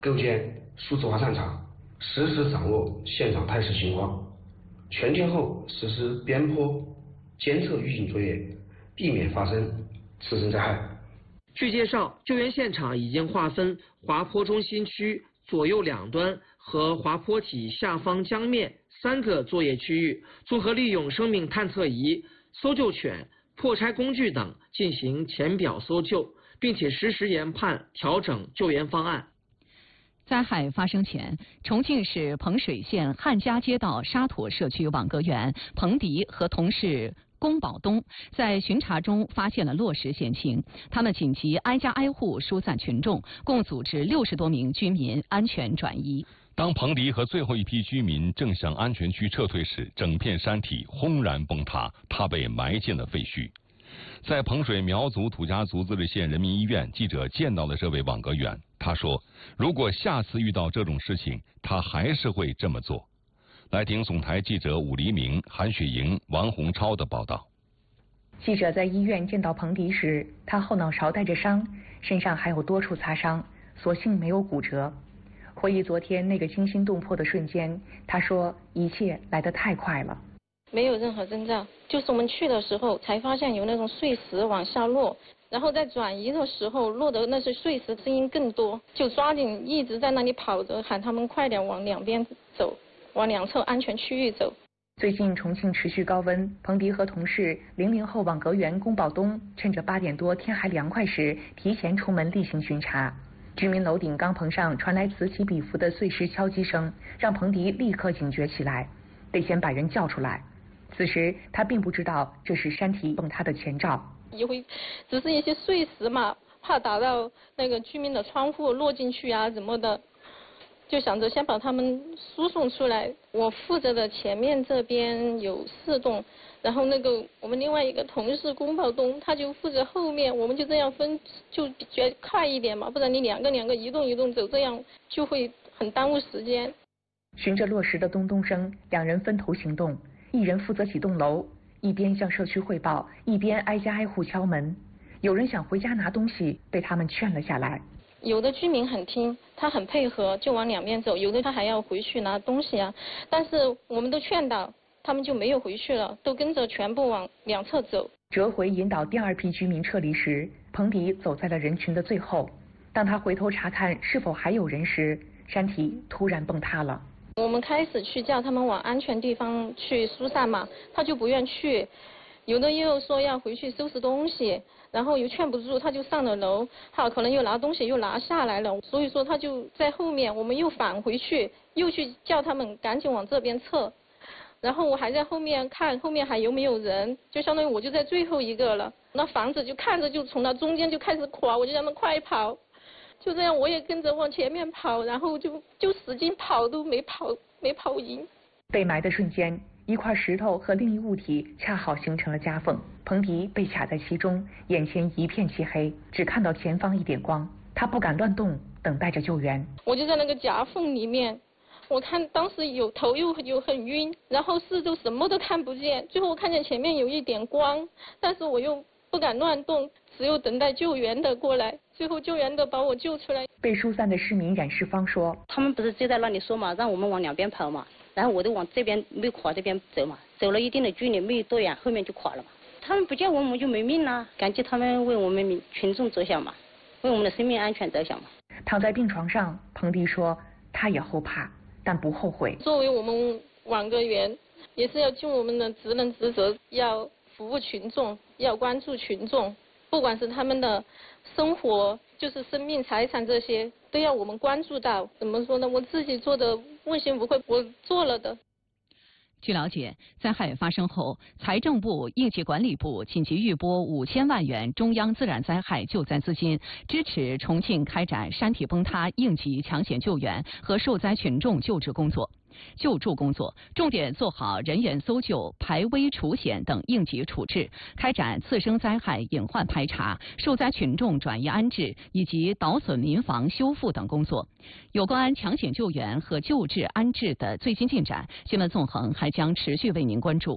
构建数字化战场，实时掌握现场态势情况，全天候实施边坡监测预警作业，避免发生次生灾害。 据介绍，救援现场已经划分滑坡中心区左右两端和滑坡体下方江面3个作业区域，综合利用生命探测仪、搜救犬、破拆工具等进行浅表搜救，并且实时研判调整救援方案。 灾害发生前，重庆市彭水县汉家街道沙妥社区网格员彭迪和同事龚宝东在巡查中发现了落石险情，他们紧急挨家挨户疏散群众，共组织60多名居民安全转移。 当彭迪和最后一批居民正向安全区撤退时，整片山体轰然崩塌，他被埋进了废墟。在彭水苗族土家族自治县人民医院，记者见到了这位网格员。他说，如果下次遇到这种事情，他还是会这么做。来听总台记者武黎明、韩雪莹、王洪超的报道。 记者在医院见到彭迪时，他后脑勺带着伤，身上还有多处擦伤，所幸没有骨折。回忆昨天那个惊心动魄的瞬间，他说一切来得太快了， 没有任何征兆，就是我们去的时候才发现有那种碎石往下落，然后在转移的时候落的那些碎石声音更多，就抓紧一直在那里跑着，喊他们快点往两边走，往两侧安全区域走。 最近重庆持续高温，彭迪和同事00后网格员龚宝东趁着8点多天还凉快时，提前出门例行巡查。居民楼顶钢棚上传来此起彼伏的碎石敲击声，让彭迪立刻警觉起来，得先把人叫出来。此时他并不知道这是山体崩塌的前兆， 以为只是一些碎石嘛，怕打到那个居民的窗户落进去啊什么的，就想着先把他们输送出来。我负责的前面这边有4栋，然后那个我们另外一个同事龚宝东他就负责后面，我们就这样分，就觉得快一点嘛，不然你两个一栋走，这样就会很耽误时间。 循着落石的咚咚声，2人分头行动，一人负责几栋楼，一边向社区汇报，一边挨家挨户敲门。有人想回家拿东西，被他们劝了下来。 有的居民很听，他很配合，就往两边走；有的他还要回去拿东西啊。但是我们都劝导，他们就没有回去了，都跟着全部往两侧走。 折回引导第2批居民撤离时，彭迪走在了人群的最后。当他回头查看是否还有人时，山体突然崩塌了。 我们开始去叫他们往安全地方去疏散嘛，他就不愿去，有的又说要回去收拾东西，然后又劝不住，他就上了楼，他可能又拿东西又拿下来了，所以说他就在后面，我们又返回去，又去叫他们赶紧往这边撤，然后我还在后面看后面还有没有人，就相当于我就在最后一个了，那房子就看着就从那中间就开始垮，我就让他们快跑，就这样我也跟着往前面跑，然后就使劲跑都没跑赢。 被埋的瞬间，一块石头和另一物体恰好形成了夹缝，彭迪被卡在其中，眼前一片漆黑，只看到前方一点光，他不敢乱动，等待着救援。 我就在那个夹缝里面，我看当时头又很晕，然后四周什么都看不见，最后我看见前面有一点光，但是我又不敢乱动，只有等待救援的过来，最后救援的把我救出来。 被疏散的市民冉世芳说， 他们不是就在那里说嘛，让我们往两边跑嘛，然后我就往这边没垮这边走嘛，走了一定的距离没有多远，后面就垮了嘛。他们不叫我们就没命了，感激他们为我们群众着想嘛，为我们的生命安全着想嘛。 躺在病床上，彭迪说他也后怕，但不后悔。 作为我们网格员，也是要尽我们的职能职责，要服务群众，要关注群众，不管是他们的生活，就是生命财产这些，都要我们关注到。怎么说呢？我自己做的问心无愧，我做了的。 据了解，灾害发生后，财政部、应急管理部紧急预拨5000万元中央自然灾害救灾资金，支持重庆开展山体崩塌应急抢险救援和受灾群众救助工作，重点做好人员搜救、排危除险等应急处置，开展次生灾害隐患排查、受灾群众转移安置以及倒损民房修复等工作。有关抢险救援和救治安置的最新进展，新闻纵横还将持续为您关注。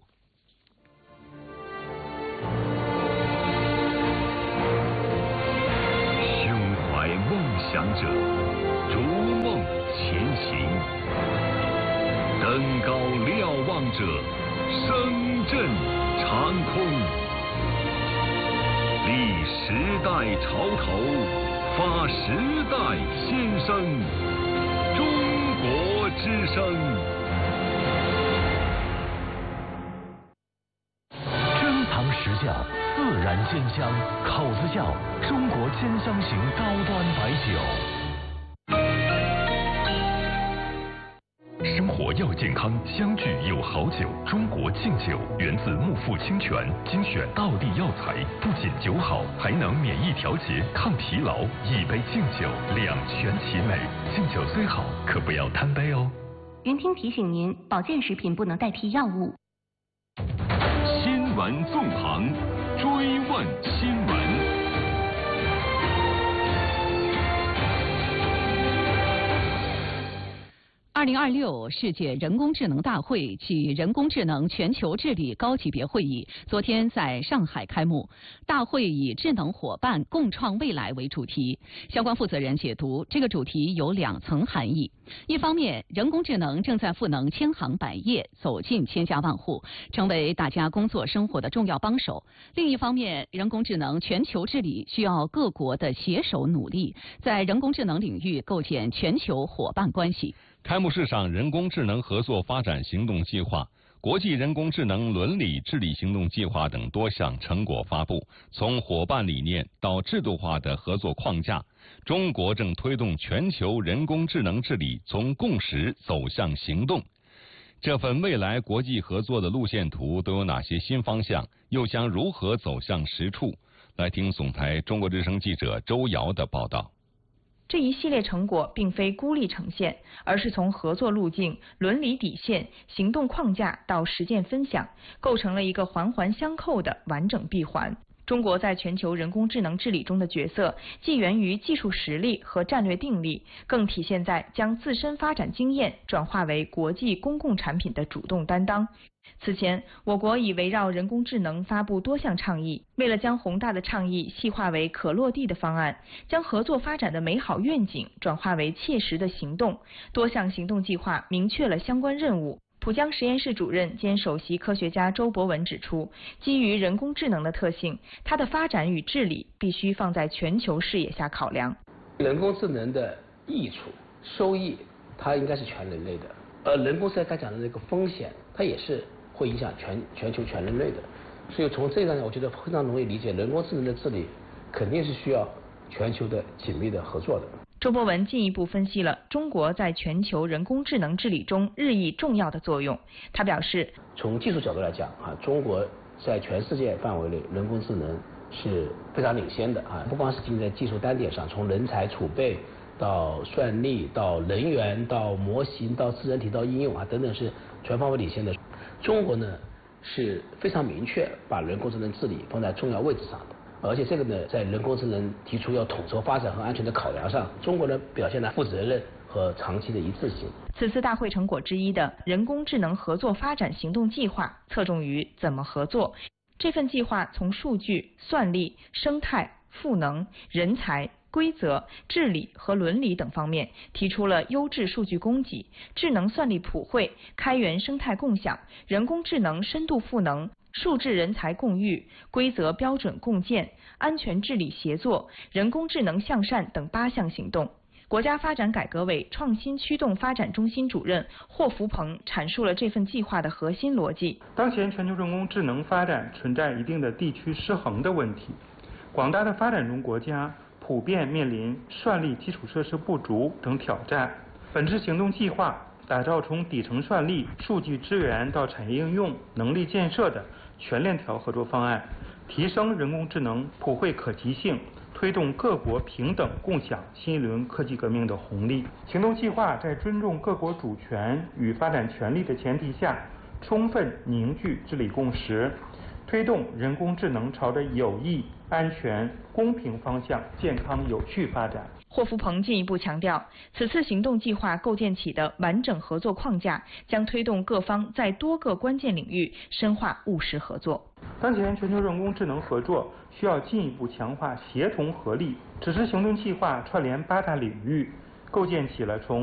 胸怀梦想者，逐者，声震长空。立时代潮头，发时代新声。中国之声。 珍藏实窖，自然鲜香，口子窖，中国鲜香型高端白酒。 生活要健康，相聚有好酒。中国敬酒源自木富清泉，精选道地药材，不仅酒好，还能免疫调节、抗疲劳。一杯敬酒，两全其美。敬酒虽好，可不要贪杯哦。 云听提醒您，保健食品不能代替药物。 新闻纵横，追问新闻。 2026世界人工智能大会暨人工智能全球治理高级别会议昨天在上海开幕。大会以智能伙伴共创未来为主题。相关负责人解读，这个主题有2层含义。一方面，人工智能正在赋能千行百业，走进千家万户，成为大家工作生活的重要帮手。另一方面，人工智能全球治理需要各国的携手努力，在人工智能领域构建全球伙伴关系。 开幕式上，人工智能合作发展行动计划、国际人工智能伦理治理行动计划等多项成果发布。从伙伴理念到制度化的合作框架，中国正推动全球人工智能治理从共识走向行动。这份未来国际合作的路线图都有哪些新方向，又将如何走向实处？来听总台中国之声记者周瑶的报道。 这一系列成果并非孤立呈现，而是从合作路径、伦理底线、行动框架到实践分享，构成了一个环环相扣的完整闭环。中国在全球人工智能治理中的角色，既源于技术实力和战略定力，更体现在将自身发展经验转化为国际公共产品的主动担当。此前，我国已围绕人工智能发布多项倡议，为了将宏大的倡议细化为可落地的方案，将合作发展的美好愿景转化为切实的行动，多项行动计划明确了相关任务。浦江实验室主任兼首席科学家周博文指出，基于人工智能的特性，它的发展与治理必须放在全球视野下考量。 人工智能的益处、收益，它应该是全人类的，而人工智能刚讲的那个风险，它也是会影响全球全人类的。所以从这个呢，我觉得非常容易理解，人工智能的治理肯定是需要全球的紧密的合作的。 周博文进一步分析了中国在全球人工智能治理中日益重要的作用。他表示， 从技术角度来讲中国在全世界范围内人工智能是非常领先的不光是仅在技术单点上，从人才储备到算力到人员到模型到智能体到应用等等是全方位领先的。中国呢是非常明确把人工智能治理放在重要位置上的。而且这个呢，在人工智能提出要统筹发展和安全的考量上，中国呢表现了负责任和长期的一致性。 此次大会成果之一的人工智能合作发展行动计划，侧重于怎么合作。这份计划从数据、算力、生态、赋能、人才、规则、治理和伦理等方面，提出了优质数据供给、智能算力普惠、开源生态共享、人工智能深度赋能、数智人才共育、规则标准共建、安全治理协作、人工智能向善等8项行动。国家发展改革委创新驱动发展中心主任霍福鹏阐述了这份计划的核心逻辑。 当前全球人工智能发展存在一定的地区失衡的问题，广大的发展中国家普遍面临算力基础设施不足等挑战。本次行动计划打造从底层算力、数据资源到产业应用、能力建设的全链条合作方案，提升人工智能普惠可及性，推动各国平等共享新一轮科技革命的红利。行动计划在尊重各国主权与发展权利的前提下，充分凝聚治理共识，推动人工智能朝着有益、安全、公平方向健康有序发展。 霍福鹏进一步强调，此次行动计划构建起的完整合作框架，将推动各方在多个关键领域深化务实合作。 当前全球人工智能合作需要进一步强化协同合力。此次行动计划串联8大领域，构建起了从